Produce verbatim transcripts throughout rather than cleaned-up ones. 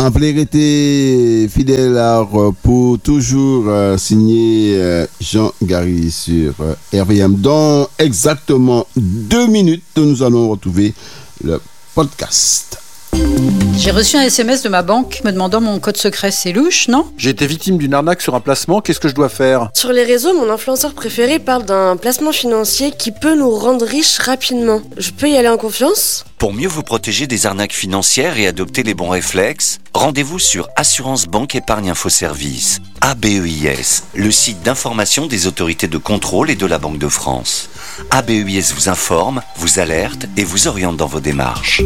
En vérité, fidèle pour toujours euh, signer euh, Jean-Gary sur euh, R V M. Dans exactement deux minutes, nous allons retrouver le podcast. J'ai reçu un S M S de ma banque me demandant mon code secret. C'est louche, non ? J'ai été victime d'une arnaque sur un placement, qu'est-ce que je dois faire ? Sur les réseaux, mon influenceur préféré parle d'un placement financier qui peut nous rendre riches rapidement. Je peux y aller en confiance ? Pour mieux vous protéger des arnaques financières et adopter les bons réflexes, rendez-vous sur Assurance Banque Épargne Info Service, A B E I S, le site d'information des autorités de contrôle et de la Banque de France. A B E I S vous informe, vous alerte et vous oriente dans vos démarches.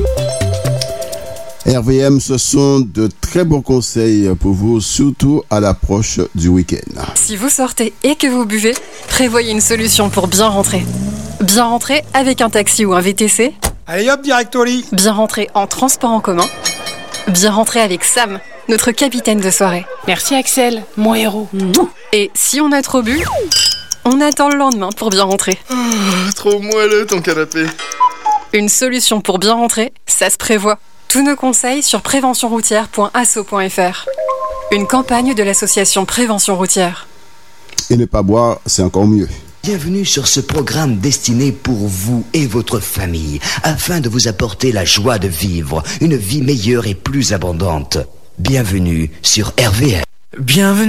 R V M, ce sont de très bons conseils pour vous, surtout à l'approche du week-end. Si vous sortez et que vous buvez, prévoyez une solution pour bien rentrer. Bien rentrer avec un taxi ou un V T C. Allez hop, direct au lit. Bien rentrer en transport en commun. Bien rentrer avec Sam, notre capitaine de soirée. Merci Axel, mon héros. Et si on a trop bu, on attend le lendemain pour bien rentrer. Oh, trop moelleux ton canapé. Une solution pour bien rentrer, ça se prévoit. Tous nos conseils sur prévention routière point asso point f r. Une campagne de l'association Prévention routière. Et ne pas boire, c'est encore mieux. Bienvenue sur ce programme destiné pour vous et votre famille, afin de vous apporter la joie de vivre une vie meilleure et plus abondante. Bienvenue sur R V M. Bienvenue.